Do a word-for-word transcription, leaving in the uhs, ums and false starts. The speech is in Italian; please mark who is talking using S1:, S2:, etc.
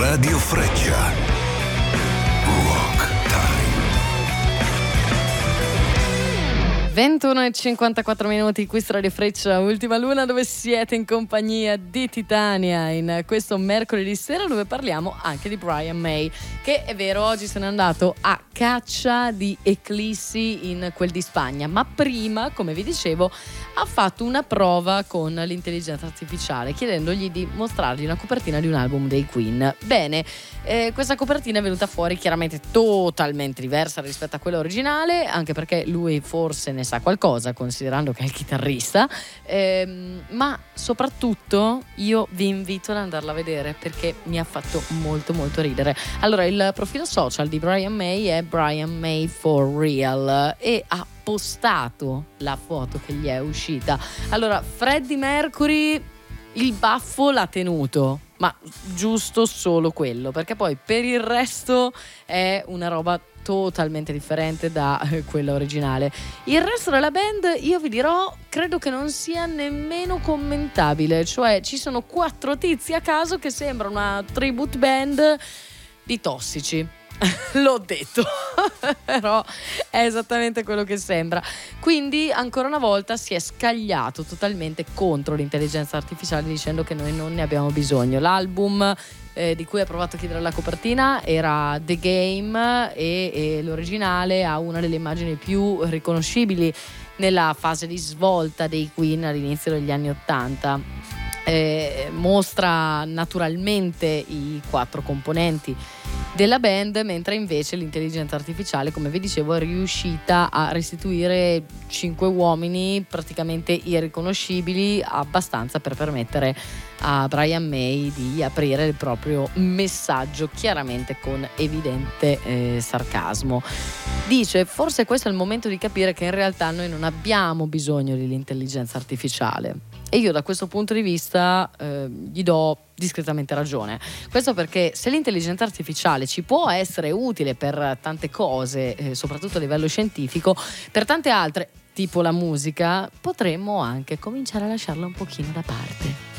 S1: Radio Freccia. Rock Time.
S2: ventuno e cinquantaquattro minuti, qui su Radio Freccia, Ultima Luna, dove siete in compagnia di Titania in questo mercoledì sera, dove parliamo anche di Brian May, che è vero oggi se n'è andato a caccia di eclissi in quel di Spagna, ma prima, come vi dicevo, ha fatto una prova con l'intelligenza artificiale chiedendogli di mostrargli una copertina di un album dei Queen. Bene, eh, questa copertina è venuta fuori chiaramente totalmente diversa rispetto a quella originale, anche perché lui forse ne sa qualcosa considerando che è il chitarrista, ehm, ma soprattutto io vi invito ad andarla a vedere perché mi ha fatto molto molto ridere. Allora, il profilo social di Brian May è Brian May for Real e ha postato la foto che gli è uscita. Allora, Freddie Mercury il baffo l'ha tenuto, ma giusto solo quello, perché poi per il resto è una roba totalmente differente da quella originale. Il resto della band, io vi dirò, credo che non sia nemmeno commentabile, cioè ci sono quattro tizi a caso che sembra una tribute band di tossici. L'ho detto, però è esattamente quello che sembra. Quindi ancora una volta si è scagliato totalmente contro l'intelligenza artificiale dicendo che noi non ne abbiamo bisogno. L'album eh, di cui ha provato a chiedere la copertina era The Game e, e l'originale ha una delle immagini più riconoscibili nella fase di svolta dei Queen all'inizio degli anni Ottanta. Eh, mostra naturalmente i quattro componenti della band, mentre invece l'intelligenza artificiale, come vi dicevo, è riuscita a restituire cinque uomini praticamente irriconoscibili, abbastanza per permettere a Brian May di aprire il proprio messaggio chiaramente con evidente eh, sarcasmo. Dice: forse questo è il momento di capire che in realtà noi non abbiamo bisogno dell'intelligenza artificiale. E io da questo punto di vista eh, gli do discretamente ragione. Questo perché se l'intelligenza artificiale ci può essere utile per tante cose, eh, soprattutto a livello scientifico, per tante altre, tipo la musica, potremmo anche cominciare a lasciarla un pochino da parte.